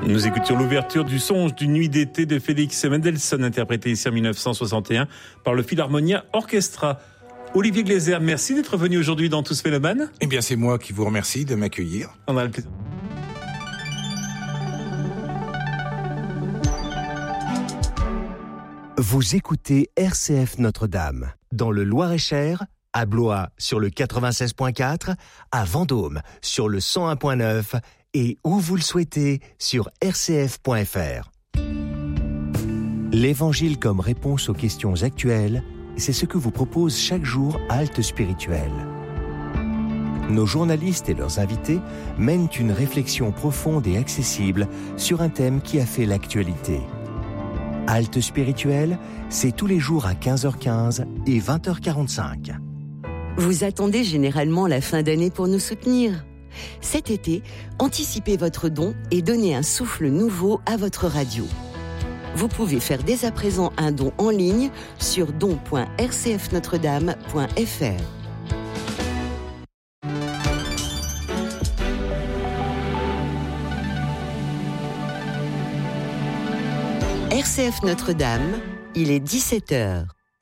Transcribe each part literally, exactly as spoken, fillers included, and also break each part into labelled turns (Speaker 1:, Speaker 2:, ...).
Speaker 1: Nous écoutions l'ouverture du Songe d'une nuit d'été de Félix Mendelssohn, interprété ici en dix-neuf cent soixante et un par le Philharmonia Orchestra. Olivier Gleiser, merci d'être venu aujourd'hui dans Tous Mélomanes.
Speaker 2: Eh bien, c'est moi qui vous remercie de m'accueillir.
Speaker 1: On a le plaisir.
Speaker 3: Vous écoutez R C F Notre-Dame, dans le Loir-et-Cher, à Blois sur le quatre-vingt-seize point quatre, à Vendôme sur le cent un point neuf et où vous le souhaitez sur r c f point f r. L'Évangile comme réponse aux questions actuelles, c'est ce que vous propose chaque jour Halte Spirituelle. Nos journalistes et leurs invités mènent une réflexion profonde et accessible sur un thème qui a fait l'actualité. Halte Spirituelle, c'est tous les jours à quinze heures quinze et vingt heures quarante-cinq.
Speaker 4: Vous attendez généralement la fin d'année pour nous soutenir. Cet été, anticipez votre don et donnez un souffle nouveau à votre radio. Vous pouvez faire dès à présent un don en ligne sur don point r c f notre dame point f r. R C F Notre-Dame, il est dix-sept heures.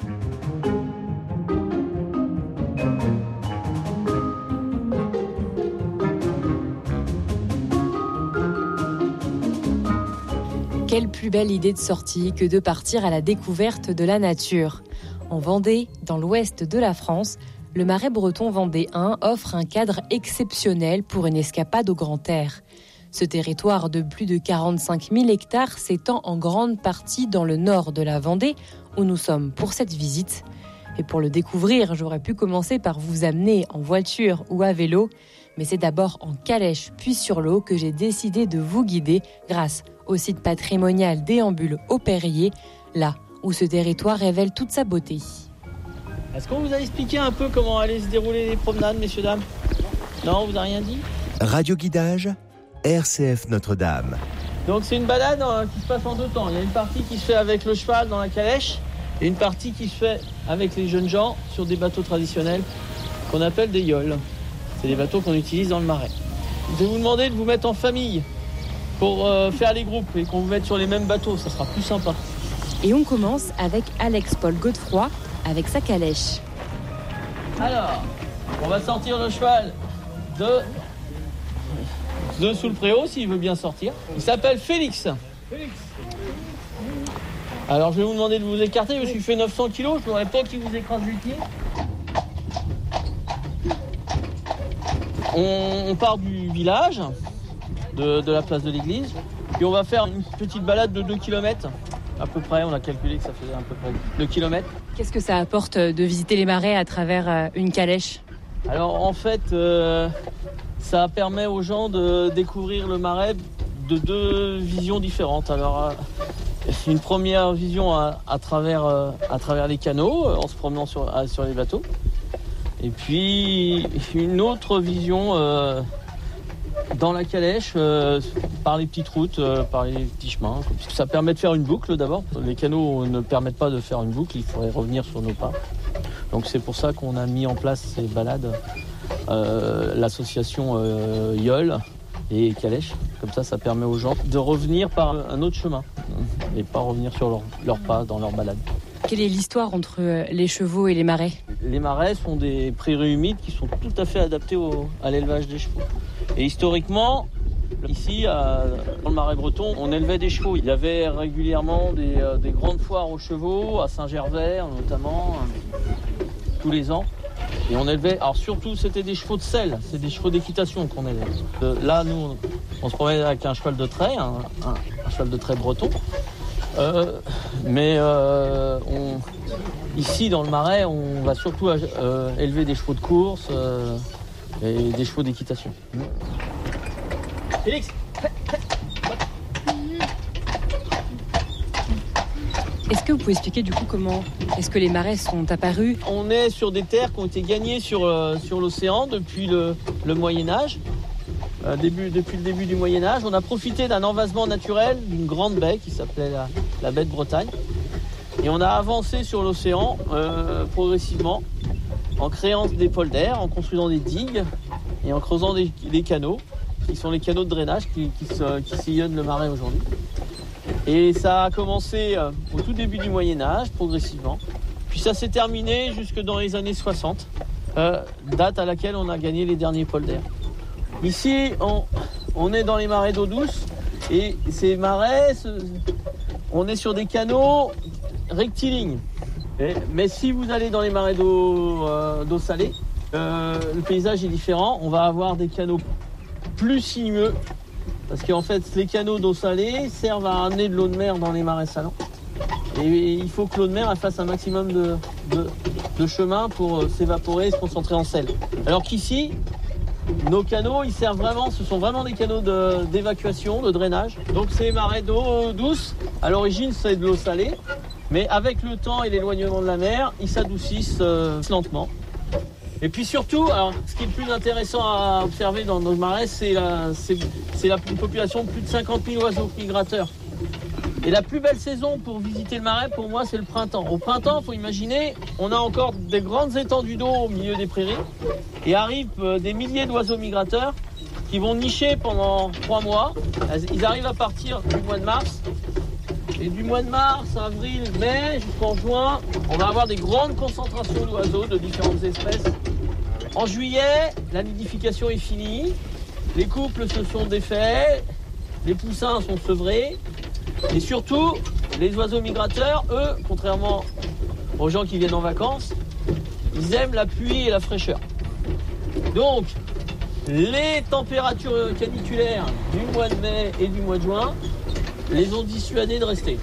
Speaker 5: Quelle plus belle idée de sortie que de partir à la découverte de la nature. En Vendée, dans l'ouest de la France, le Marais breton vendéen offre un cadre exceptionnel pour une escapade au grand air. Ce territoire de plus de quarante-cinq mille hectares s'étend en grande partie dans le nord de la Vendée, où nous sommes pour cette visite. Et pour le découvrir, j'aurais pu commencer par vous amener en voiture ou à vélo, mais c'est d'abord en calèche puis sur l'eau que j'ai décidé de vous guider grâce au site patrimonial Déambule au Perrier, là où ce territoire révèle toute sa beauté.
Speaker 6: Est-ce qu'on vous a expliqué un peu comment allaient se dérouler les promenades, messieurs, dames ? Non, on vous a rien dit ?
Speaker 3: Radio guidage, R C F Notre-Dame.
Speaker 6: Donc c'est une balade hein, qui se passe en deux temps. Il y a une partie qui se fait avec le cheval dans la calèche et une partie qui se fait avec les jeunes gens sur des bateaux traditionnels qu'on appelle des yoles. C'est des bateaux qu'on utilise dans le Marais. Je vais vous demander de vous mettre en famille pour euh, faire les groupes et qu'on vous mette sur les mêmes bateaux, ça sera plus sympa.
Speaker 5: Et on commence avec Alex-Paul Godefroy avec sa calèche.
Speaker 6: Alors, on va sortir le cheval de... de sous le préau, s'il veut bien sortir. Il s'appelle Félix. Félix. Alors, je vais vous demander de vous écarter, parce qu'il fait neuf cents kilos, je ne voudrais pas qu'il vous écrase les pieds. On, on part du village, de, de la place de l'église, puis on va faire une petite balade de deux kilomètres. À peu près, on a calculé que ça faisait à peu près deux kilomètres.
Speaker 5: Qu'est-ce que ça apporte de visiter les marais à travers une calèche ?
Speaker 6: Alors, en fait... Euh, Ça permet aux gens de découvrir le Marais de deux visions différentes. Alors, une première vision à, à, travers, à travers les canaux, en se promenant sur, sur les bateaux. Et puis, une autre vision euh, dans la calèche, euh, par les petites routes, euh, par les petits chemins. Ça permet de faire une boucle d'abord. Les canaux ne permettent pas de faire une boucle, il faudrait revenir sur nos pas. Donc c'est pour ça qu'on a mis en place ces balades. Euh, l'association euh, Yole et Calèche. Comme ça, ça permet aux gens de revenir par un autre chemin et pas revenir sur leur, leur pas dans leur balade.
Speaker 5: Quelle est l'histoire entre les chevaux et les marais ?
Speaker 6: Les marais sont des prairies humides qui sont tout à fait adaptés au, à l'élevage des chevaux. Et historiquement, ici, à, dans le Marais breton, on élevait des chevaux. Il y avait régulièrement des, euh, des grandes foires aux chevaux, à Saint-Gervais notamment, euh, tous les ans. Et on élevait, alors surtout c'était des chevaux de selle, c'est des chevaux d'équitation qu'on élevait. Euh, là, nous, on, on se promenait avec un cheval de trait, un, un, un cheval de trait breton. Euh, mais euh, on, ici, dans le Marais, on va surtout euh, élever des chevaux de course euh, et des chevaux d'équitation. Félix.
Speaker 5: Est-ce que vous pouvez expliquer du coup comment est-ce que les marais sont apparus ?
Speaker 6: On est sur des terres qui ont été gagnées sur, euh, sur l'océan depuis le, le Moyen-Âge. Euh, début, depuis le début du Moyen-Âge, on a profité d'un envasement naturel d'une grande baie qui s'appelait la, la baie de Bretagne. Et on a avancé sur l'océan euh, progressivement en créant des polders, en construisant des digues et en creusant des, des canaux. qui sont les canaux de drainage qui, qui, se, qui sillonnent le marais aujourd'hui. Et ça a commencé euh, au tout début du Moyen-Âge, progressivement. Puis ça s'est terminé jusque dans les années soixante, euh, date à laquelle on a gagné les derniers polders. Ici, on, on est dans les marais d'eau douce et ces marais, ce, on est sur des canaux rectilignes. Et, mais si vous allez dans les marais d'eau, euh, d'eau salée, euh, le paysage est différent. On va avoir des canaux plus sinueux parce qu'en fait, les canaux d'eau salée servent à amener de l'eau de mer dans les marais salants. Et il faut que l'eau de mer elle fasse un maximum de, de, de chemin pour euh, s'évaporer et se concentrer en sel. Alors qu'ici, nos canaux, ils servent vraiment, ce sont vraiment des canaux de, d'évacuation, de drainage. Donc ces marais d'eau douce, à l'origine c'est de l'eau salée, mais avec le temps et l'éloignement de la mer, ils s'adoucissent euh, lentement. Et puis surtout, alors, ce qui est le plus intéressant à observer dans nos marais, c'est, la, c'est, c'est la une population de plus de cinquante mille oiseaux migrateurs. Et la plus belle saison pour visiter le marais, pour moi, c'est le printemps. Au printemps, il faut imaginer, on a encore des grandes étendues d'eau au milieu des prairies et arrivent des milliers d'oiseaux migrateurs qui vont nicher pendant trois mois. Ils arrivent à partir du mois de mars. Et du mois de mars, avril, mai, jusqu'en juin, on va avoir des grandes concentrations d'oiseaux de différentes espèces. En juillet, la nidification est finie. Les couples se sont défaits. Les poussins sont sevrés. Et surtout, les oiseaux migrateurs, eux, contrairement aux gens qui viennent en vacances, ils aiment la pluie et la fraîcheur. Donc, les températures caniculaires du mois de mai et du mois de juin les ont dissuadés de rester.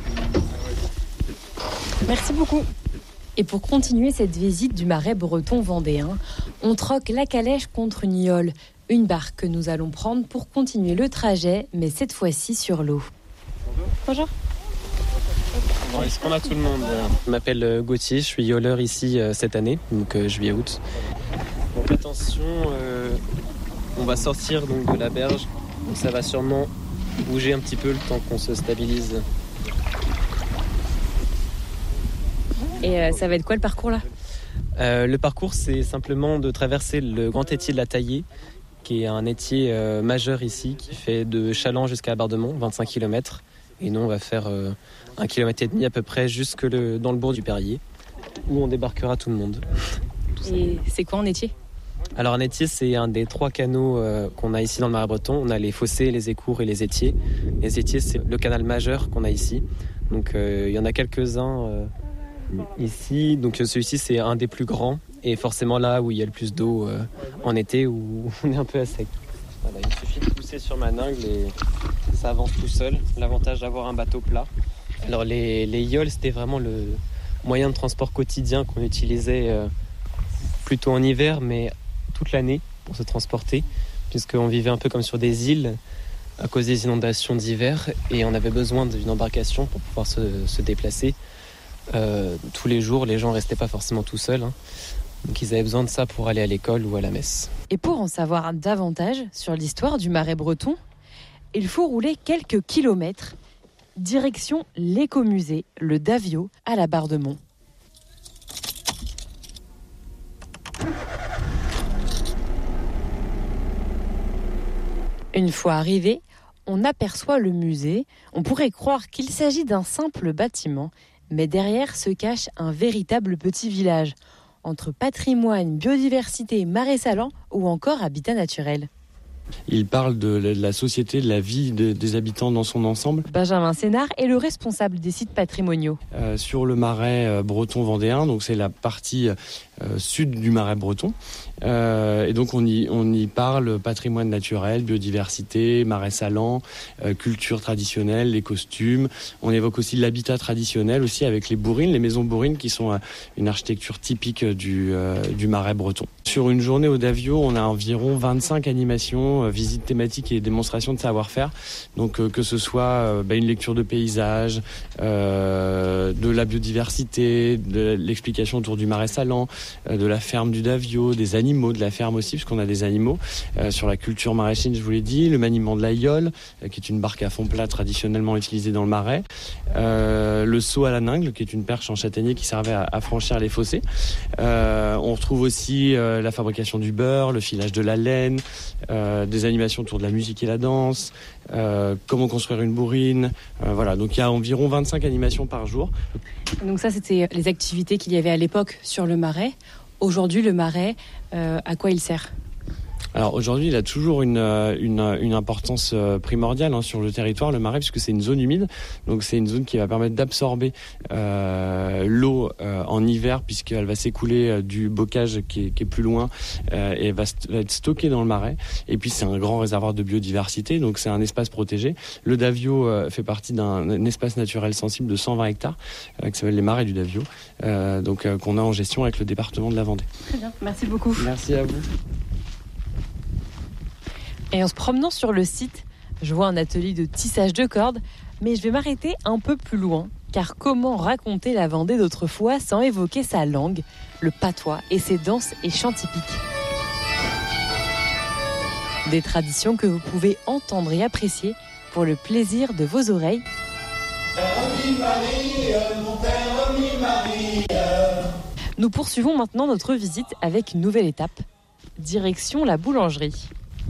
Speaker 5: Merci beaucoup. Et pour continuer cette visite du marais breton vendéen, on troque la calèche contre une yole, une barque que nous allons prendre pour continuer le trajet, mais cette fois-ci sur l'eau. Bonjour.
Speaker 7: Bon, est-ce qu'on a tout le monde ? Je m'appelle Gauthier, je suis yoleur ici euh, cette année, donc euh, juillet-août. Donc attention, euh, on va sortir donc, de la berge, donc ça va sûrement bouger un petit peu le temps qu'on se stabilise.
Speaker 5: Et euh, ça va être quoi le parcours là ?
Speaker 7: euh, Le parcours, c'est simplement de traverser le grand étier de la Taillée, qui est un étier euh, majeur ici, qui fait de Chaland jusqu'à Bardemont, vingt-cinq kilomètres. Et nous, on va faire euh, un kilomètre et demi à peu près jusque le, dans le bourg du Perrier, où on débarquera tout le monde. Tout
Speaker 5: et c'est quoi un étier ?
Speaker 7: Alors un étier, c'est un des trois canaux euh, qu'on a ici dans le Marais breton. On a les fossés, les écours et les étiers. Les étiers, c'est le canal majeur qu'on a ici. Donc euh, il y en a quelques-uns euh, ici. Donc celui-ci, c'est un des plus grands. Et forcément là où il y a le plus d'eau euh, en été, où on est un peu à sec. Voilà, il suffit de pousser sur Maningle et ça avance tout seul. L'avantage d'avoir un bateau plat. Alors les, les yoles, c'était vraiment le moyen de transport quotidien qu'on utilisait euh, plutôt en hiver, mais toute l'année pour se transporter, puisqu'on vivait un peu comme sur des îles à cause des inondations d'hiver et on avait besoin d'une embarcation pour pouvoir se, se déplacer. Euh, tous les jours, les gens ne restaient pas forcément tout seuls. Hein. Donc ils avaient besoin de ça pour aller à l'école ou à la messe.
Speaker 5: Et pour en savoir davantage sur l'histoire du Marais breton, il faut rouler quelques kilomètres, direction l'écomusée, le Davio, à la Bardemont. Une fois arrivé, on aperçoit le musée. On pourrait croire qu'il s'agit d'un simple bâtiment, mais derrière se cache un véritable petit village, entre patrimoine, biodiversité, marais salants ou encore habitat naturel.
Speaker 8: Il parle de la société, de la vie de, des habitants dans son ensemble.
Speaker 5: Benjamin Sénard est le responsable des sites patrimoniaux.
Speaker 8: Euh, sur le marais euh, breton vendéen, donc c'est la partie euh, sud du marais breton. Euh, et donc on y, on y parle patrimoine naturel, biodiversité, marais salants, euh, culture traditionnelle, les costumes. On évoque aussi l'habitat traditionnel aussi avec les bourrines, les maisons bourrines qui sont euh, une architecture typique du, euh, du marais breton. Sur une journée au Davio, on a environ vingt-cinq animations, euh, visites thématiques et démonstrations de savoir-faire. Donc euh, que ce soit euh, bah, une lecture de paysages, euh, de la biodiversité, de l'explication autour du marais salant, euh, de la ferme du Davio, des animaux de la ferme aussi, puisqu'on a des animaux. Euh, sur la culture maraîchine, je vous l'ai dit, le maniement de la yole, euh, qui est une barque à fond plat traditionnellement utilisée dans le marais. Euh, le saut à la ningle, qui est une perche en châtaignier qui servait à, à franchir les fossés. Euh, on retrouve aussi euh, la fabrication du beurre, le filage de la laine, euh, des animations autour de la musique et la danse, euh, comment construire une bourrine. Euh, voilà, donc il y a environ vingt-cinq animations par jour.
Speaker 5: Donc ça, c'était les activités qu'il y avait à l'époque sur le marais. Aujourd'hui, le marais, euh, à quoi il sert ?
Speaker 8: Alors aujourd'hui, il a toujours une, une, une importance primordiale hein, sur le territoire, le marais, puisque c'est une zone humide. Donc c'est une zone qui va permettre d'absorber euh, l'eau euh, en hiver, puisqu'elle va s'écouler euh, du bocage qui est, qui est plus loin euh, et va, st- va être stockée dans le marais. Et puis c'est un grand réservoir de biodiversité, donc c'est un espace protégé. Le Davio euh, fait partie d'un un espace naturel sensible de cent vingt hectares, euh, qui s'appelle les marais du Davio, euh, donc euh, qu'on a en gestion avec le département de la Vendée.
Speaker 5: Très bien, merci beaucoup.
Speaker 8: Merci à vous.
Speaker 5: Et en se promenant sur le site, je vois un atelier de tissage de cordes, mais je vais m'arrêter un peu plus loin, car comment raconter la Vendée d'autrefois sans évoquer sa langue, le patois et ses danses et chants typiques. Des traditions que vous pouvez entendre et apprécier pour le plaisir de vos oreilles. Nous poursuivons maintenant notre visite avec une nouvelle étape, direction la boulangerie.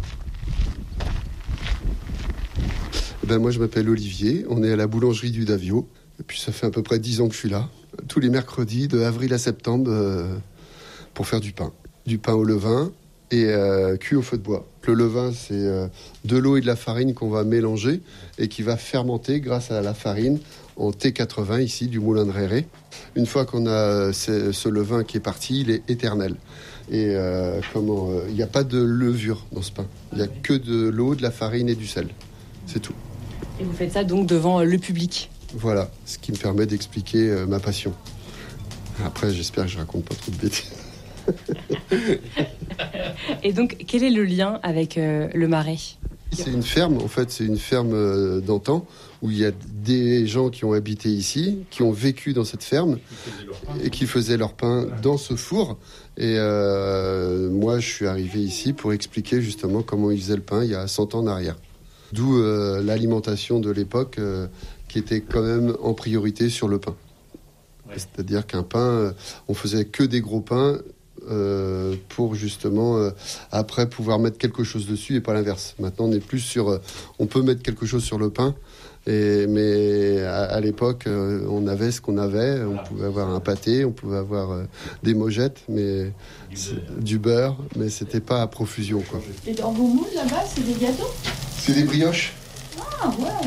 Speaker 9: Ben moi, je m'appelle Olivier, on est à la boulangerie du Davio. Et puis ça fait à peu près dix ans que je suis là, tous les mercredis de avril à septembre, euh, pour faire du pain. Du pain au levain et euh, cuit au feu de bois. Le levain, c'est euh, de l'eau et de la farine qu'on va mélanger et qui va fermenter grâce à la farine en T quatre-vingts ici, du moulin de Réré. Une fois qu'on a ce, ce levain qui est parti, il est éternel. Et euh, comment, il euh, n'y a pas de levure dans ce pain. Il n'y a que de l'eau, de la farine et du sel. C'est tout.
Speaker 5: Et vous faites ça donc devant le public ?
Speaker 9: Voilà, ce qui me permet d'expliquer euh, ma passion. Après, j'espère que je raconte pas trop de bêtises.
Speaker 5: Et donc, quel est le lien avec euh, le marais ?
Speaker 9: C'est une ferme, en fait, c'est une ferme euh, d'antan où il y a des gens qui ont habité ici, qui ont vécu dans cette ferme et qui faisaient leur pain dans ce four. Et euh, moi, je suis arrivé ici pour expliquer justement comment ils faisaient le pain il y a cent ans en arrière. D'où euh, l'alimentation de l'époque euh, qui était quand même en priorité sur le pain. Ouais. C'est-à-dire qu'un pain, euh, on faisait que des gros pains euh, pour justement euh, après pouvoir mettre quelque chose dessus et pas l'inverse. Maintenant, on est plus sur, euh, on peut mettre quelque chose sur le pain, et, mais à, à l'époque, euh, on avait ce qu'on avait. On pouvait avoir un pâté, on pouvait avoir euh, des mojettes, mais du beurre, mais c'était pas à profusion, quoi.
Speaker 10: Et dans vos moules là-bas, c'est des gâteaux ?
Speaker 9: C'est des brioches.
Speaker 10: Ah ouais.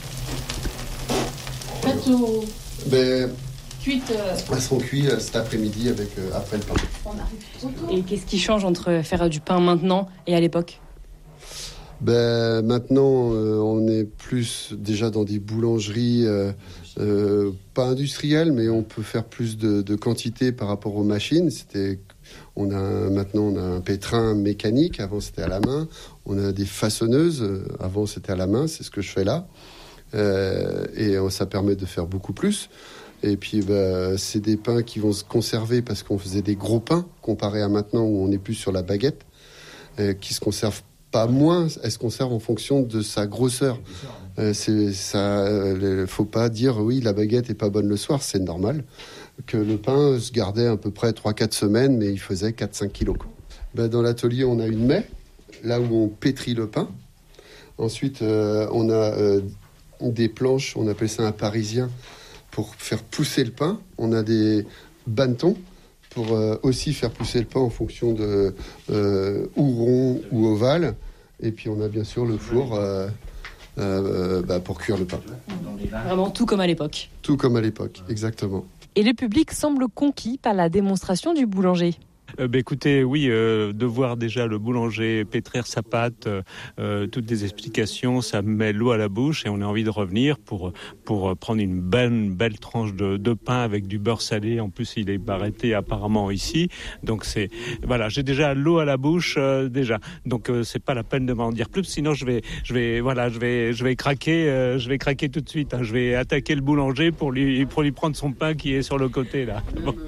Speaker 10: Faites au...
Speaker 9: Ben,
Speaker 10: cuites. Euh...
Speaker 9: Elles seront cuites euh, cet après-midi avec euh, après le pain.
Speaker 10: On arrive trop tôt.
Speaker 5: Et qu'est-ce qui change entre faire du pain maintenant et à l'époque ?
Speaker 9: Ben maintenant, euh, on est plus déjà dans des boulangeries, euh, euh, pas industrielles, mais on peut faire plus de, de quantité par rapport aux machines. C'était On a un, maintenant, on a un pétrin mécanique. Avant, c'était à la main. On a des façonneuses. Avant, c'était à la main. C'est ce que je fais là. Euh, et ça permet de faire beaucoup plus. Et puis, bah, c'est des pains qui vont se conserver parce qu'on faisait des gros pains comparé à maintenant où on est plus sur la baguette, euh, qui se conservent pas moins. Elle se conserve en fonction de sa grosseur. Euh, c'est ça. Euh, faut pas dire oui, la baguette est pas bonne le soir. C'est normal. Que le pain se gardait à peu près trois à quatre semaines, mais il faisait quatre à cinq kilos. Ben, dans l'atelier, on a une maie, là où on pétrit le pain. Ensuite, euh, on a euh, des planches, on appelle ça un parisien, pour faire pousser le pain. On a des bannetons pour euh, aussi faire pousser le pain en fonction de euh, ou rond ou ovale. Et puis, on a bien sûr le four euh, euh, bah, pour cuire le pain.
Speaker 5: Vraiment tout comme à l'époque.
Speaker 9: Tout comme à l'époque, exactement.
Speaker 5: Et le public semble conquis par la démonstration du boulanger.
Speaker 1: Euh, bah, écoutez, oui, euh, de voir déjà le boulanger pétrir sa pâte, euh, toutes les explications, ça met l'eau à la bouche et on a envie de revenir pour, pour prendre une belle, belle tranche de, de pain avec du beurre salé. En plus, il est arrêté apparemment ici. Donc, c'est, voilà, j'ai déjà l'eau à la bouche, euh, déjà. Donc, euh, c'est pas la peine de m'en dire plus. Sinon, je vais, je vais, voilà, je vais, je vais craquer, euh, je vais craquer tout de suite. Hein. Je vais attaquer le boulanger pour lui, pour lui prendre son pain qui est sur le côté, là. Bon.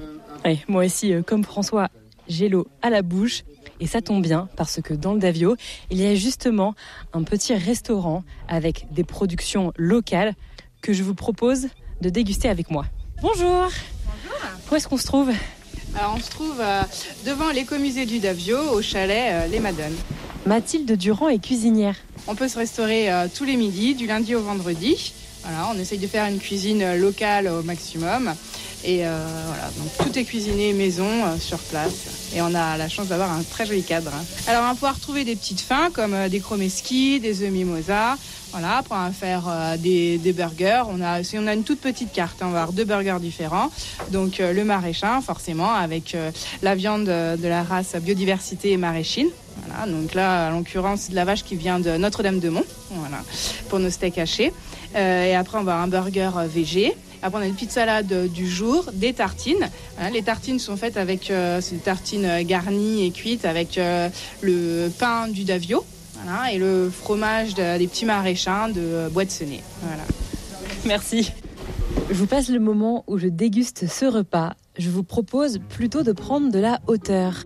Speaker 5: Ouais, moi aussi, euh, comme François, j'ai l'eau à la bouche. Et ça tombe bien parce que dans le Davio, il y a justement un petit restaurant avec des productions locales que je vous propose de déguster avec moi. Bonjour.
Speaker 11: Bonjour.
Speaker 5: Où est-ce qu'on se trouve ?
Speaker 11: Alors on se trouve euh, devant l'écomusée du Davio, au chalet euh, Les Madones.
Speaker 5: Mathilde Durand est cuisinière.
Speaker 11: On peut se restaurer euh, tous les midis, du lundi au vendredi. Voilà, on essaye de faire une cuisine locale au maximum. Et euh, voilà, donc tout est cuisiné maison, euh, sur place. Et on a la chance d'avoir un très joli cadre. Alors on va pouvoir trouver des petites fins comme euh, des chromeski, des œufs mimosa. Voilà, après on va faire euh, des, des burgers. On a, si on a une toute petite carte, hein, on va avoir deux burgers différents. Donc euh, le maraîchin, forcément, avec euh, la viande de la race biodiversité et maraîchine. Voilà, donc là, en l'occurrence, c'est de la vache qui vient de Notre-Dame-de-Mont, voilà, pour nos steaks hachés. Euh, et après, on va avoir un burger euh, végé. Après, on a une petite salade euh, du jour, des tartines. Voilà, les tartines sont faites avec, euh, c'est des tartines euh, garnies et cuites avec euh, le pain du Davio, voilà, et le fromage de, des petits maraîchins de euh, Bois-de-Senez. Voilà.
Speaker 5: Merci. Je vous passe le moment où je déguste ce repas. Je vous propose plutôt de prendre de la hauteur.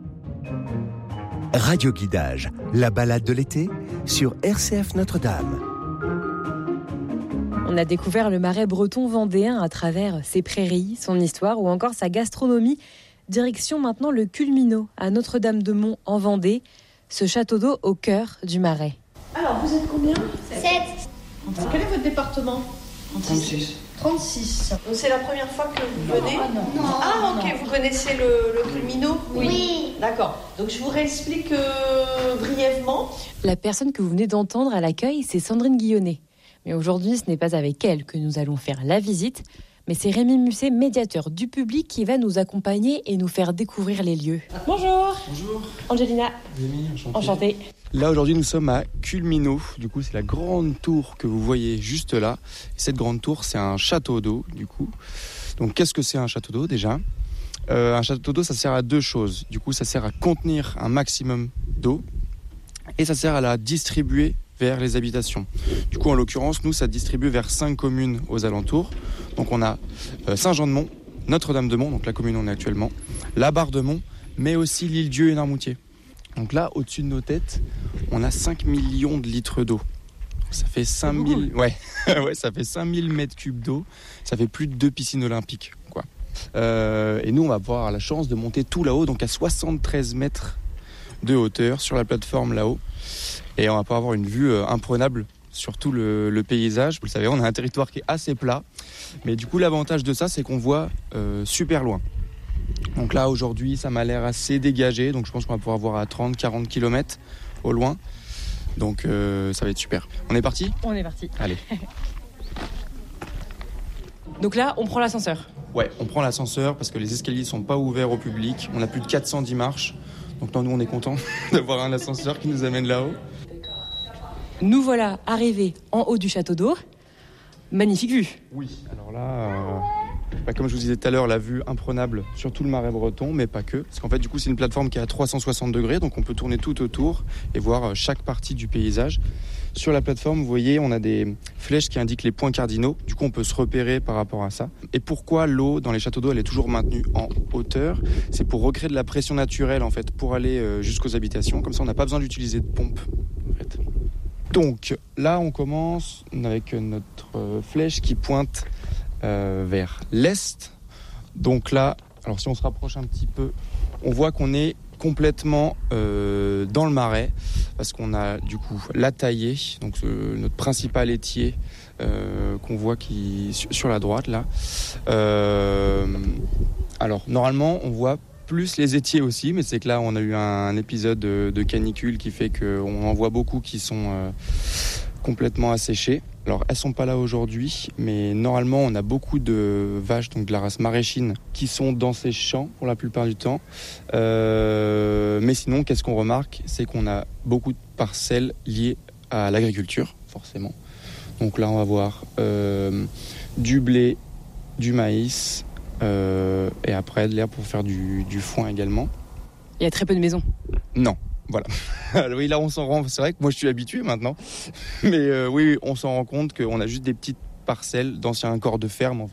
Speaker 3: Radio Guidage, la balade de l'été sur R C F Notre-Dame.
Speaker 5: On a découvert le marais breton vendéen à travers ses prairies, son histoire ou encore sa gastronomie. Direction maintenant le Culminot à Notre-Dame-de-Mont en Vendée, ce château d'eau au cœur du marais.
Speaker 10: Alors, vous êtes combien ?
Speaker 12: sept.
Speaker 10: Quel est votre département ?
Speaker 12: trente-six.
Speaker 10: trente-six. Donc c'est la première fois que vous venez ?
Speaker 12: Non.
Speaker 10: Ah ok, vous connaissez le, le Culminot ?
Speaker 12: Oui.
Speaker 10: D'accord. Donc je vous réexplique euh, brièvement.
Speaker 5: La personne que vous venez d'entendre à l'accueil, c'est Sandrine Guillonnet. Mais aujourd'hui, ce n'est pas avec elle que nous allons faire la visite, mais c'est Rémi Musset, médiateur du public, qui va nous accompagner et nous faire découvrir les lieux. Bonjour.
Speaker 13: Bonjour.
Speaker 5: Angelina.
Speaker 13: Rémi, enchanté.
Speaker 5: Enchantée.
Speaker 13: Là, aujourd'hui, nous sommes à Culminot. Du coup, c'est la grande tour que vous voyez juste là. Cette grande tour, c'est un château d'eau, du coup. Donc, qu'est-ce que c'est un château d'eau, déjà ? euh, Un château d'eau, ça sert à deux choses. Du coup, ça sert à contenir un maximum d'eau et ça sert à la distribuer vers les habitations. Du coup, en l'occurrence, nous, ça distribue vers cinq communes aux alentours. Donc, on a euh, Saint-Jean-de-Mont, Notre-Dame-de-Mont, donc la commune où on est actuellement, la Barre-de-Mont, mais aussi l'Île-Dieu et Noirmoutier. Donc là, au-dessus de nos têtes, on a cinq millions de litres d'eau. Ça fait cinq mille, ouais, ouais, ça fait cinq mille mètres cubes d'eau. Ça fait plus de deux piscines olympiques, quoi. Euh, et nous, on va avoir la chance de monter tout là-haut, donc à soixante-treize mètres de hauteur sur la plateforme là-haut. Et on va pouvoir avoir une vue euh, imprenable sur tout le, le paysage. Vous le savez, on a un territoire qui est assez plat. Mais du coup, l'avantage de ça, c'est qu'on voit euh, super loin. Donc là, aujourd'hui, ça m'a l'air assez dégagé. Donc je pense qu'on va pouvoir voir à trente à quarante kilomètres au loin. Donc euh, ça va être super. On est parti ?
Speaker 5: On est parti.
Speaker 13: Allez.
Speaker 5: Donc là, on prend l'ascenseur.
Speaker 13: Ouais, on prend l'ascenseur parce que les escaliers ne sont pas ouverts au public. On a plus de quatre cent dix marches. Donc non, nous, on est contents d'avoir un ascenseur qui nous amène là-haut.
Speaker 5: Nous voilà arrivés en haut du château d'eau. Magnifique vue.
Speaker 13: Oui, alors là, euh, bah, comme je vous disais tout à l'heure, la vue imprenable sur tout le marais breton, mais pas que. Parce qu'en fait, du coup, c'est une plateforme qui est à trois cent soixante degrés, donc on peut tourner tout autour et voir chaque partie du paysage. Sur la plateforme, vous voyez, on a des flèches qui indiquent les points cardinaux. Du coup, on peut se repérer par rapport à ça. Et pourquoi l'eau dans les châteaux d'eau, elle est toujours maintenue en hauteur ? C'est pour recréer de la pression naturelle, en fait, pour aller euh, jusqu'aux habitations. Comme ça, on n'a pas besoin d'utiliser de pompe, en fait. Donc là, on commence avec notre flèche qui pointe euh, vers l'est. Donc là, alors si on se rapproche un petit peu, on voit qu'on est complètement euh, dans le marais parce qu'on a du coup la taillée, donc euh, notre principal étier euh, qu'on voit qui sur, sur la droite là. Euh, alors normalement, on voit plus les étiers aussi, mais c'est que là on a eu un, un épisode de, de canicule qui fait qu'on en voit beaucoup qui sont euh, complètement asséchés. Alors elles sont pas là aujourd'hui, mais normalement on a beaucoup de vaches, donc de la race maraîchine, qui sont dans ces champs pour la plupart du temps. Euh, mais sinon, qu'est-ce qu'on remarque ? C'est qu'on a beaucoup de parcelles liées à l'agriculture, forcément. Donc là on va voir euh, du blé, du maïs, Euh, et après de l'herbe pour faire du, du foin également.
Speaker 5: Il y a très peu de maisons.
Speaker 13: Non, voilà. Oui, là on s'en rend, c'est vrai que moi je suis habitué maintenant, mais euh, oui, on s'en rend compte qu'on a juste des petites parcelles d'anciens corps de ferme en fait,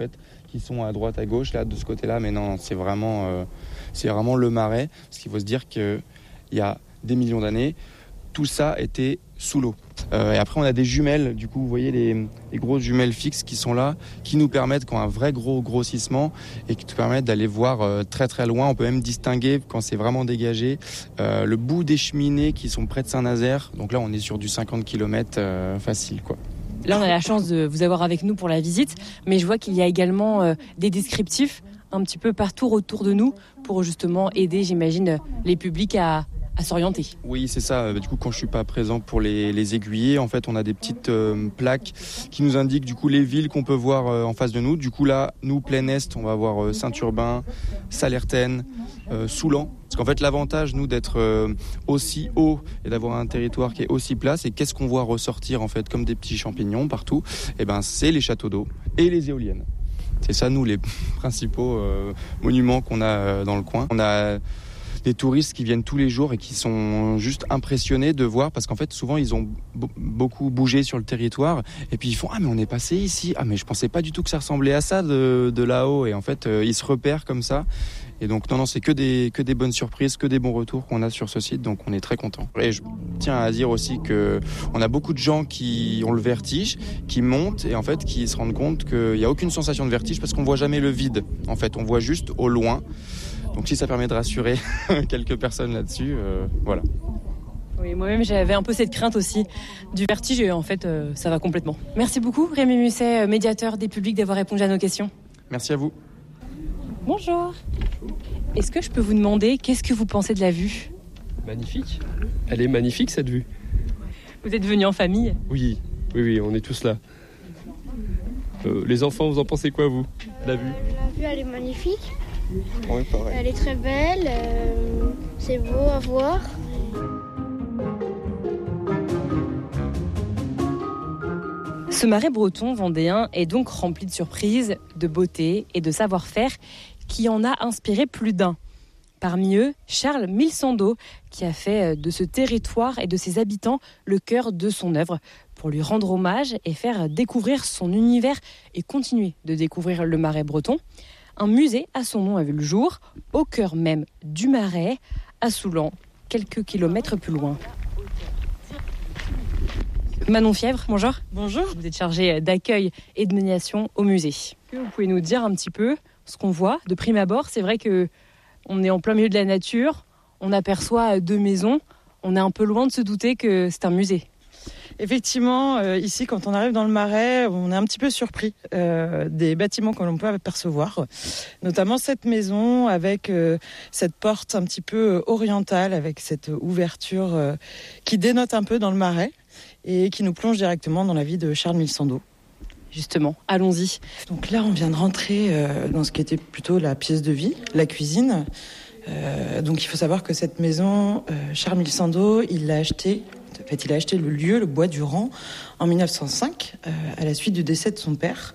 Speaker 13: qui sont à droite, à gauche, là, de ce côté-là. Mais non, c'est vraiment, euh, c'est vraiment le Marais. Parce qu'il faut se dire qu'il y a des millions d'années, tout ça était sous l'eau. Euh, et après, on a des jumelles. Du coup, vous voyez les, les grosses jumelles fixes qui sont là, qui nous permettent, quand un vrai gros grossissement, et qui nous permettent d'aller voir euh, très très loin. On peut même distinguer, quand c'est vraiment dégagé, euh, le bout des cheminées qui sont près de Saint-Nazaire. Donc là, on est sur du cinquante kilomètres euh, facile, quoi.
Speaker 5: Là, on a la chance de vous avoir avec nous pour la visite, mais je vois qu'il y a également euh, des descriptifs un petit peu partout autour de nous pour justement aider, j'imagine, les publics à... à s'orienter.
Speaker 13: Oui, c'est ça. Du coup, quand je suis pas présent pour les, les aiguiller, en fait, on a des petites euh, plaques qui nous indiquent du coup les villes qu'on peut voir euh, en face de nous. Du coup, là, nous, plein Est, on va voir euh, Saint-Urbain, Sallertaine, euh, Soulan. Parce qu'en fait, l'avantage, nous, d'être euh, aussi haut et d'avoir un territoire qui est aussi plat, c'est qu'est-ce qu'on voit ressortir, en fait, comme des petits champignons partout. Et ben, c'est les châteaux d'eau et les éoliennes. C'est ça, nous, les principaux euh, monuments qu'on a euh, dans le coin. On a des touristes qui viennent tous les jours et qui sont juste impressionnés de voir, parce qu'en fait souvent ils ont b- beaucoup bougé sur le territoire et puis ils font ah mais on est passé ici, ah mais je pensais pas du tout que ça ressemblait à ça de, de là-haut, et en fait euh, ils se repèrent comme ça. Et donc non non c'est que des que des bonnes surprises, que des bons retours qu'on a sur ce site, donc on est très content. Et je tiens à dire aussi que on a beaucoup de gens qui ont le vertige, qui montent et en fait qui se rendent compte qu'il y a aucune sensation de vertige parce qu'on voit jamais le vide. En fait on voit juste au loin. Donc si ça permet de rassurer quelques personnes là-dessus, euh, voilà.
Speaker 5: Oui, moi-même j'avais un peu cette crainte aussi du vertige et en fait euh, ça va complètement. Merci beaucoup Rémi Musset, médiateur des publics, d'avoir répondu à nos questions.
Speaker 13: Merci à vous.
Speaker 5: Bonjour. Est-ce que je peux vous demander qu'est-ce que vous pensez de la vue ?
Speaker 14: Magnifique. Elle est magnifique cette vue.
Speaker 5: Vous êtes venus en famille ?
Speaker 14: Oui, oui, oui, on est tous là. Euh, les enfants, vous en pensez quoi vous ? La vue ?
Speaker 12: La vue elle est magnifique.
Speaker 14: Oui, pareil.
Speaker 12: Elle est très belle, euh, c'est beau à voir.
Speaker 5: Ce marais breton vendéen est donc rempli de surprises, de beauté et de savoir-faire qui en a inspiré plus d'un. Parmi eux, Charles Milsando, qui a fait de ce territoire et de ses habitants le cœur de son œuvre, pour lui rendre hommage et faire découvrir son univers et continuer de découvrir le marais breton. Un musée à son nom a vu le jour, au cœur même du Marais, à Soulan, quelques kilomètres plus loin. Manon Fièvre, bonjour.
Speaker 15: Bonjour.
Speaker 5: Vous êtes chargée d'accueil et de médiation au musée. Vous pouvez nous dire un petit peu ce qu'on voit de prime abord ? C'est vrai qu'on est en plein milieu de la nature, on aperçoit deux maisons, on est un peu loin de se douter que c'est un musée.
Speaker 15: Effectivement, euh, ici, quand on arrive dans le Marais, on est un petit peu surpris euh, des bâtiments que l'on peut apercevoir, notamment cette maison avec euh, cette porte un petit peu orientale, avec cette ouverture euh, qui dénote un peu dans le Marais et qui nous plonge directement dans la vie de Charles Milsando.
Speaker 5: Justement, allons-y.
Speaker 15: Donc là, on vient de rentrer euh, dans ce qui était plutôt la pièce de vie, la cuisine. Euh, donc il faut savoir que cette maison, euh, Charles Milsando, il l'a achetée. En fait, il a acheté le lieu, le bois du Rang, en mille neuf cent cinq, euh, à la suite du décès de son père.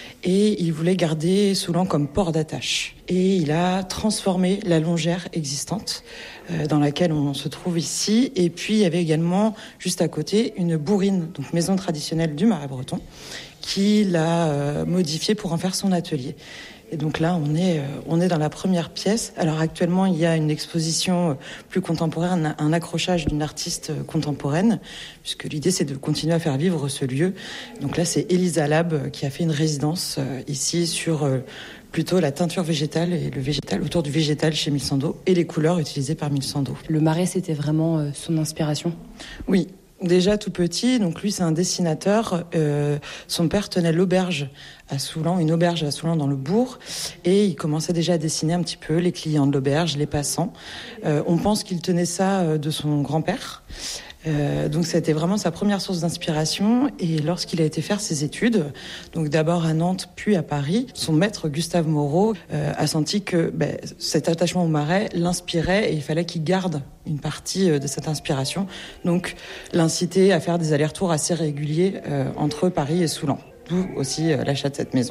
Speaker 15: Et il voulait garder Soulan comme port d'attache. Et il a transformé la longère existante, euh, dans laquelle on se trouve ici. Et puis, il y avait également, juste à côté, une bourrine, donc maison traditionnelle du Marais breton, qu'il a euh, modifiée pour en faire son atelier. Et donc là, on est, on est dans la première pièce. Alors actuellement, il y a une exposition plus contemporaine, un accrochage d'une artiste contemporaine, puisque l'idée, c'est de continuer à faire vivre ce lieu. Donc là, c'est Elisa Lab qui a fait une résidence ici sur plutôt la teinture végétale et le végétal, autour du végétal chez Milsando, et les couleurs utilisées par Milsando.
Speaker 5: Le Marais, c'était vraiment son inspiration ?
Speaker 15: Oui. Déjà tout petit, donc lui c'est un dessinateur. Euh, son père tenait l'auberge à Soulan, une auberge à Soulan dans le bourg, et il commençait déjà à dessiner un petit peu les clients de l'auberge, les passants. Euh, on pense qu'il tenait ça de son grand-père. Euh, donc c'était vraiment sa première source d'inspiration, et lorsqu'il a été faire ses études, donc d'abord à Nantes puis à Paris, son maître Gustave Moreau euh, a senti que ben, cet attachement au Marais l'inspirait et il fallait qu'il garde une partie de cette inspiration, donc l'inciter à faire des allers-retours assez réguliers euh, entre Paris et Soulan, d'où aussi euh, l'achat de cette maison.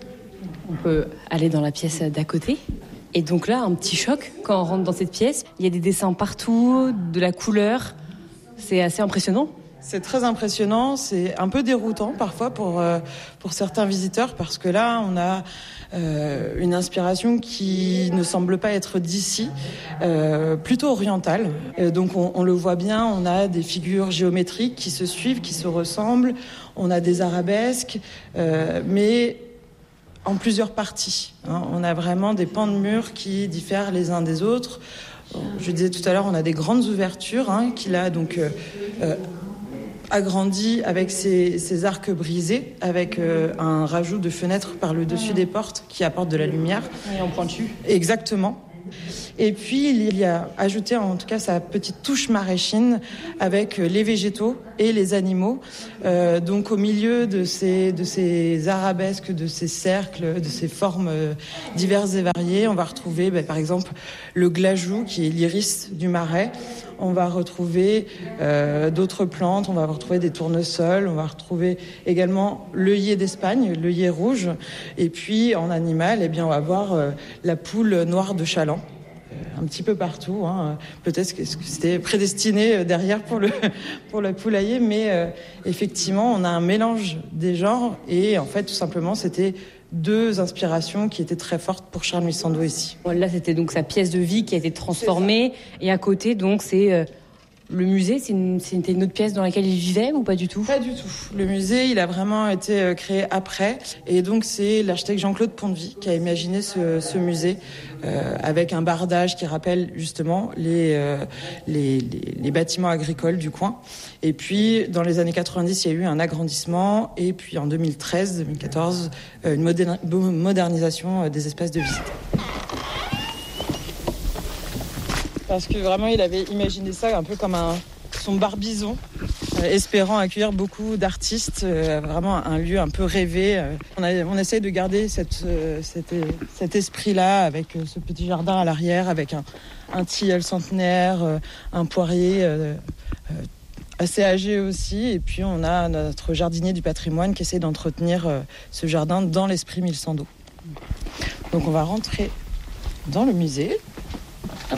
Speaker 5: On peut aller dans la pièce d'à côté. Et donc là, un petit choc quand on rentre dans cette pièce, il y a des dessins partout, de la couleur. C'est assez impressionnant.
Speaker 15: C'est très impressionnant, c'est un peu déroutant parfois pour, euh, pour certains visiteurs parce que là, on a euh, une inspiration qui ne semble pas être d'ici, euh, plutôt orientale. Euh, donc on, on le voit bien, on a des figures géométriques qui se suivent, qui se ressemblent, on a des arabesques, euh, mais en plusieurs parties. Hein. On a vraiment des pans de murs qui diffèrent les uns des autres. Je disais tout à l'heure, on a des grandes ouvertures hein, qu'il a donc euh, euh, agrandi avec ses, ses arcs brisés, avec euh, un rajout de fenêtres par le dessus des portes qui apportent de la lumière.
Speaker 16: Et en pointu.
Speaker 15: Exactement. Et puis il y a ajouté en tout cas sa petite touche maraîchine avec les végétaux et les animaux. Euh, donc au milieu de ces, de ces arabesques, de ces cercles, de ces formes diverses et variées, on va retrouver bah, par exemple le glajou qui est l'iris du marais. On va retrouver euh, d'autres plantes, on va retrouver des tournesols, on va retrouver également l'œillet d'Espagne, l'œillet rouge. Et puis en animal, eh bien, on va voir euh, la poule noire de Chaland. Un petit peu partout, hein. Peut-être que c'était prédestiné derrière pour le, pour le poulailler, mais euh, effectivement, on a un mélange des genres et en fait, tout simplement, c'était deux inspirations qui étaient très fortes pour Charles Missando ici.
Speaker 16: Là, c'était donc sa pièce de vie qui a été transformée et à côté, donc, c'est euh, le musée. C'est une, c'était une autre pièce dans laquelle il vivait ou pas du tout ?
Speaker 15: Pas du tout. Le musée, il a vraiment été créé après et donc c'est l'architecte Jean-Claude Pondevie qui a imaginé ce, ce musée euh, avec un bardage qui rappelle justement les, euh, les, les, les bâtiments agricoles du coin. Et puis, dans les années quatre-vingt-dix, il y a eu un agrandissement et puis en deux mille treize, deux mille quatorze, une moder- modernisation des espaces de visite. Parce que vraiment, il avait imaginé ça un peu comme un, son barbizon, euh, espérant accueillir beaucoup d'artistes, euh, vraiment un lieu un peu rêvé. Euh, on, a, on essaye de garder cette, euh, cet, cet esprit-là avec euh, ce petit jardin à l'arrière, avec un, un tilleul centenaire, euh, un poirier euh, euh, assez âgé aussi. Et puis on a notre jardinier du patrimoine qui essaie d'entretenir euh, ce jardin dans l'esprit Mille-Sando. Donc on va rentrer dans le musée. Hop.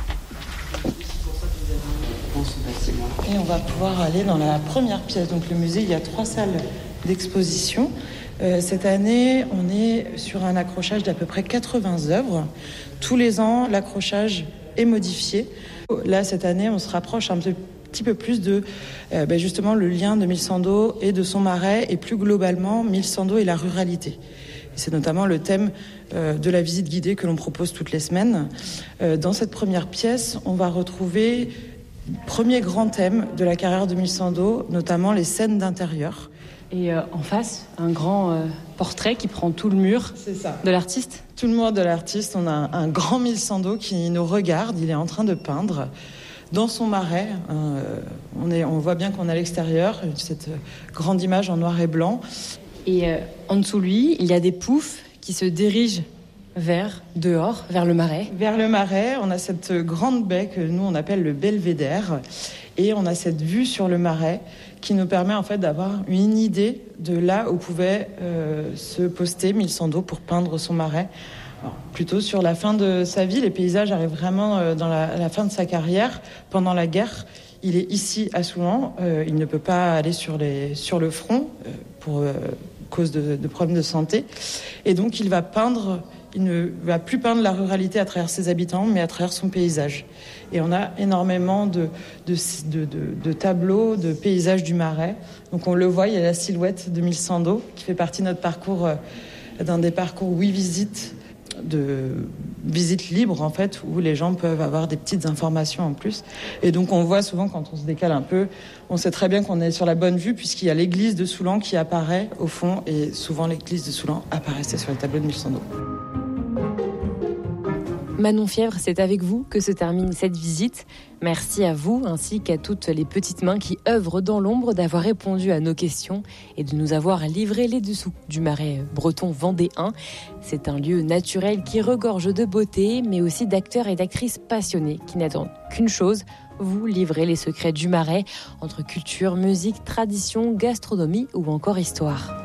Speaker 15: Et on va pouvoir aller dans la première pièce. Donc le musée, il y a trois salles d'exposition. Euh, cette année, on est sur un accrochage d'à peu près quatre-vingts œuvres. Tous les ans, l'accrochage est modifié. Là, cette année, on se rapproche un petit peu plus de euh, ben justement le lien de Mille-Sando et de son marais et plus globalement Mille-Sando et la ruralité. C'est notamment le thème euh, de la visite guidée que l'on propose toutes les semaines. Euh, dans cette première pièce, on va retrouver premier grand thème de la carrière de Mille-Sando, notamment les scènes d'intérieur.
Speaker 16: Et euh, en face, un grand euh, portrait qui prend tout le mur
Speaker 15: C'est ça.
Speaker 16: de l'artiste.
Speaker 15: Tout le mur de l'artiste. On a un, un grand Mille-Sando qui nous regarde. Il est en train de peindre dans son marais. Euh, on, est, on voit bien qu'on est à l'extérieur, cette grande image en noir et blanc.
Speaker 16: Et euh, en dessous de lui, il y a des poufs qui se dirigent vers dehors, vers le marais.
Speaker 15: Vers le marais, on a cette grande baie que nous on appelle le belvédère et on a cette vue sur le marais qui nous permet en fait d'avoir une idée de là où pouvait euh, se poster Mille-Sando pour peindre son marais. Alors, plutôt sur la fin de sa vie, les paysages arrivent vraiment euh, dans la, la fin de sa carrière. Pendant la guerre, il est ici à Soulan, euh, il ne peut pas aller sur, les, sur le front euh, pour euh, cause de, de problèmes de santé et donc il va peindre. Il ne va plus peindre la ruralité à travers ses habitants, mais à travers son paysage. Et on a énormément de, de, de, de, de tableaux, de paysages du marais. Donc on le voit, il y a la silhouette de Mille-Sando, qui fait partie de notre parcours, euh, d'un des parcours Oui Visite, de visite libre en fait, où les gens peuvent avoir des petites informations en plus. Et donc on voit souvent quand on se décale un peu, on sait très bien qu'on est sur la bonne vue puisqu'il y a l'église de Soulan qui apparaît au fond et souvent l'église de Soulan apparaissait sur le tableau de Mille-Sando.
Speaker 5: Manon Fièvre, c'est avec vous que se termine cette visite. Merci à vous ainsi qu'à toutes les petites mains qui œuvrent dans l'ombre d'avoir répondu à nos questions et de nous avoir livré les dessous du marais breton vendéen. C'est un lieu naturel qui regorge de beauté, mais aussi d'acteurs et d'actrices passionnés qui n'attendent qu'une chose, vous livrer les secrets du marais entre culture, musique, tradition, gastronomie ou encore histoire.